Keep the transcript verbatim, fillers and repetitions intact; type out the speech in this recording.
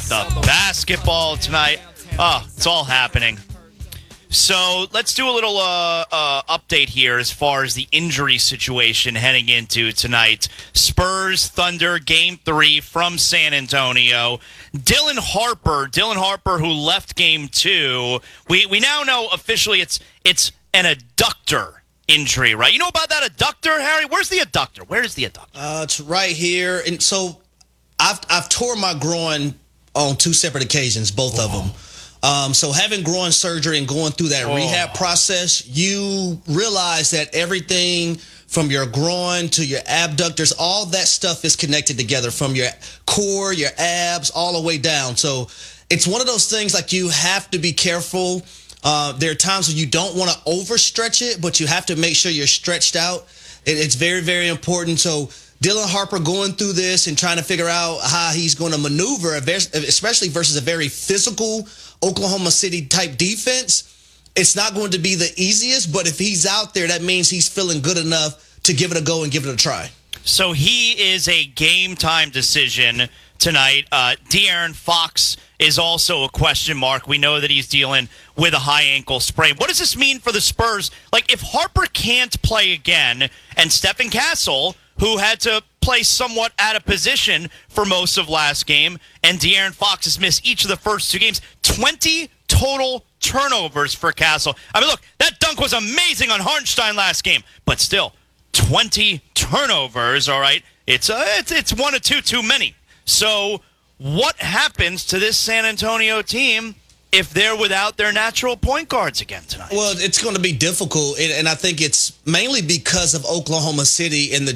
the basketball tonight. Oh, it's all happening. So let's do a little uh, uh, update here as far as the injury situation heading into tonight. Spurs Thunder game three from San Antonio. Dylan Harper, Dylan Harper, who left game two. We we now know officially it's it's an adductor injury, right? You know about that adductor, Harry? Where's the adductor? Where is the adductor? Uh, it's right here, and so I've I've tore my groin on two separate occasions, both oh. of them. Um, so having groin surgery and going through that oh. rehab process, you realize that everything from your groin to your abductors, all that stuff is connected together from your core, your abs, all the way down. So it's one of those things like you have to be careful. Uh, there are times when you don't want to overstretch it, but you have to make sure you're stretched out. It, it's very, very important. So Dylan Harper going through this and trying to figure out how he's going to maneuver, especially versus a very physical Oklahoma City type defense. It's not going to be the easiest, but if he's out there, that means he's feeling good enough to give it a go and give it a try. So he is a game time decision tonight. Uh, De'Aaron Fox is also a question mark. We know that he's dealing with a high ankle sprain. What does this mean for the Spurs? Like, if Harper can't play again, and Stephen Castle, who had to play somewhat out of position for most of last game, and De'Aaron Fox has missed each of the first two games, twenty total turnovers for Castle. I mean, look, that dunk was amazing on Hartenstein last game, but still, twenty turnovers, all right? It's, uh, it's, it's one or two too many. So what happens to this San Antonio team if they're without their natural point guards again tonight? Well, it's going to be difficult, and I think it's mainly because of Oklahoma City and the